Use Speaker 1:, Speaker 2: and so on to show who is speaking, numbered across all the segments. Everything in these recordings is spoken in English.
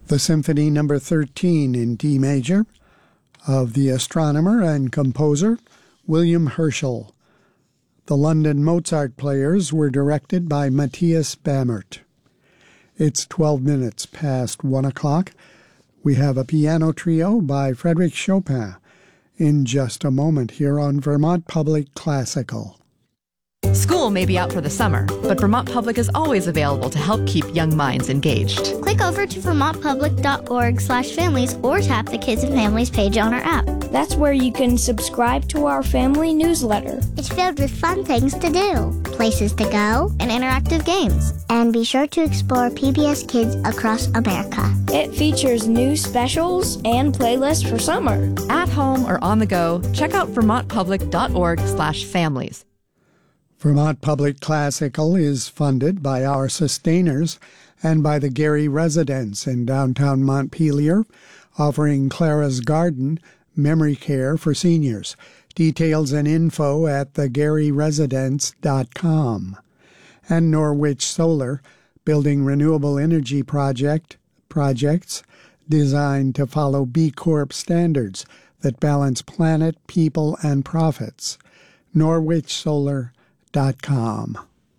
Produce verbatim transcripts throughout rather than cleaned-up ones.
Speaker 1: The Symphony Number thirteen in D major of the astronomer and composer William Herschel. The London Mozart Players were directed by Matthias Bammert. It's twelve minutes past one o'clock. We have a piano trio by Frédéric Chopin in just a moment here on Vermont Public Classical.
Speaker 2: School may be out for the summer, but Vermont Public is always available to help keep young minds engaged.
Speaker 3: Click over to vermontpublic.org slash families or tap the Kids and Families page on our app.
Speaker 4: That's where you can subscribe to our family newsletter.
Speaker 3: It's filled with fun things to do, places to go, and interactive games. And be sure to explore P B S Kids across America.
Speaker 4: It features new specials and playlists for summer.
Speaker 2: At home or on the go, check out vermontpublic.org slash families.
Speaker 1: Vermont Public Classical is funded by our sustainers and by the Gary residents in downtown Montpelier, offering Clara's Garden memory care for seniors. Details and info at the gary residents dot com. And Norwich Solar, building renewable energy project projects designed to follow B Corp standards that balance planet, people, and profits. norwich solar dot com.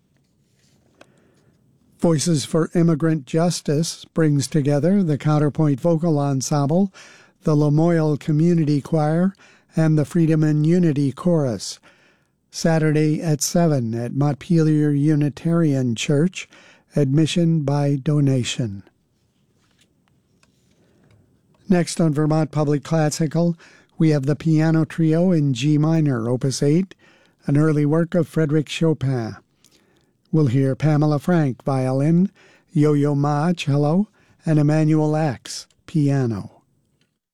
Speaker 1: Voices for Immigrant Justice brings together the Counterpoint Vocal Ensemble, the Lamoille Community Choir, and the Freedom and Unity Chorus. Saturday at seven at Montpelier Unitarian Church, admission by donation. Next on Vermont Public Classical, we have the piano trio in G minor, Opus eight, an early work of Frédéric Chopin. We'll hear Pamela Frank, violin, Yo-Yo Ma, cello, and Emmanuel Axe, piano.